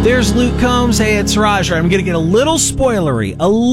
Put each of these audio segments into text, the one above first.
There's Luke Combs. Hey, it's Raj. I'm going to get a little spoilery.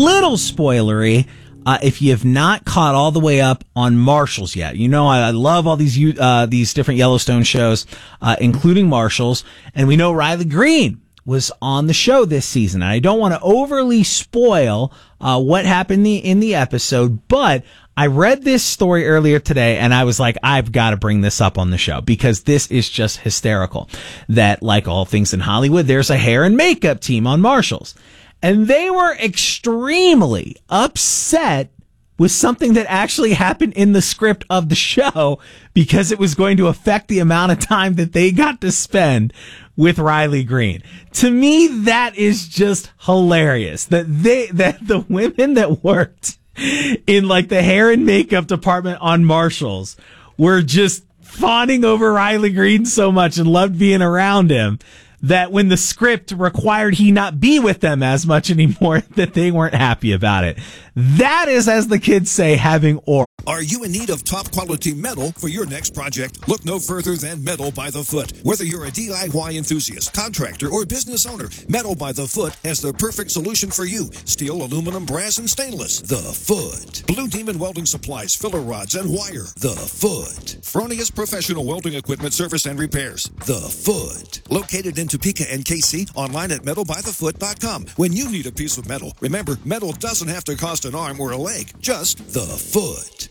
If you have not caught all the way up on Marshals yet. You know, I love all these different Yellowstone shows, including Marshals. And we know Riley Green was on the show this season. I don't want to overly spoil what happened in the episode, but I read this story earlier today and I was like, I've got to bring this up on the show because this is just hysterical. That, like all things in Hollywood, there's a hair and makeup team on Marshals. And they were extremely upset with something that actually happened in the script of the show because it was going to affect the amount of time that they got to spend with Riley Green. To me, that is just hilarious. That the women that worked in like the hair and makeup department on Marshals were just fawning over Riley Green so much and loved being around him that when the script required he not be with them as much anymore, that they weren't happy about it. That is, as the kids say, having or. Are you in need of top quality metal for your next project? Look no further than Metal by the Foot. Whether you're a DIY enthusiast, contractor, or business owner, Metal by the Foot has the perfect solution for you. Steel, aluminum, brass, and stainless. The Foot. Blue Demon Welding Supplies, filler rods, and wire. The Foot. Fronius Professional Welding Equipment Service and Repairs. The Foot. Located in Topeka and KC, online at metalbythefoot.com. When you need a piece of metal, remember, metal doesn't have to cost an arm or a leg, just the Foot.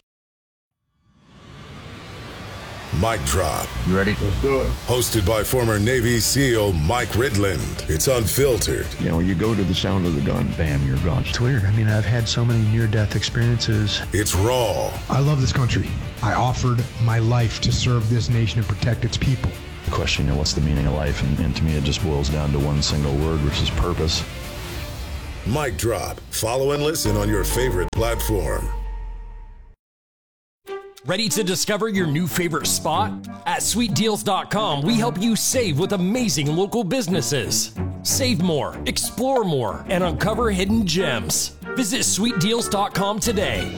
Mic Drop. You ready? Let's do it. Hosted by former Navy SEAL Mike Ridland. It's unfiltered. You know, you go to the sound of the gun, bam, you're gone. It's weird. I mean, I've had so many near-death experiences. It's raw. I love this country. I offered my life to serve this nation and protect its people. Question, you know, what's the meaning of life? And to me, it just boils down to one single word, which is purpose. Mic Drop. Follow and listen on your favorite platform. Ready to discover your new favorite spot? At sweetdeals.com, we help you save with amazing local businesses. Save more, explore more, and uncover hidden gems. Visit sweetdeals.com today.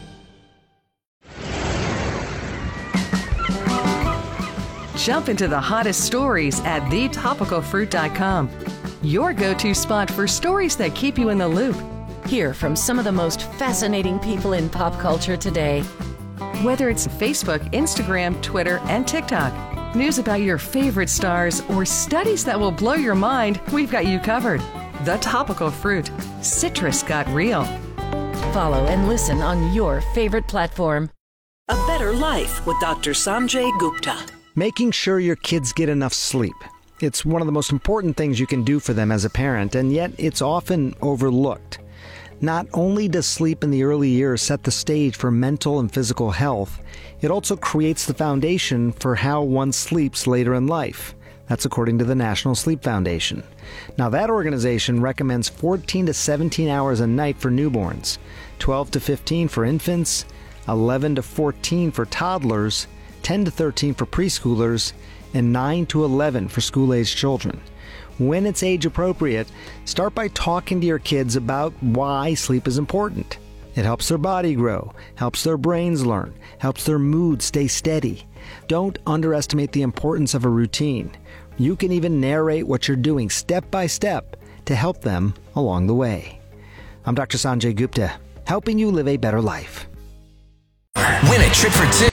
Jump into the hottest stories at thetopicalfruit.com. Your go-to spot for stories that keep you in the loop. Hear from some of the most fascinating people in pop culture today. Whether it's Facebook, Instagram, Twitter, and TikTok, news about your favorite stars, or studies that will blow your mind, we've got you covered. The Topical Fruit. Citrus got real. Follow and listen on your favorite platform. A Better Life with Dr. Sanjay Gupta. Making sure your kids get enough sleep. It's one of the most important things you can do for them as a parent, and yet it's often overlooked. Not only does sleep in the early years set the stage for mental and physical health, it also creates the foundation for how one sleeps later in life. That's according to the National Sleep Foundation. Now, that organization recommends 14 to 17 hours a night for newborns, 12 to 15 for infants, 11 to 14 for toddlers, 10 to 13 for preschoolers, and 9 to 11 for school-aged children. When it's age appropriate, start by talking to your kids about why sleep is important. It helps their body grow, helps their brains learn, helps their mood stay steady. Don't underestimate the importance of a routine. You can even narrate what you're doing step by step to help them along the way. I'm Dr. Sanjay Gupta, helping you live a better life. Win a trip for two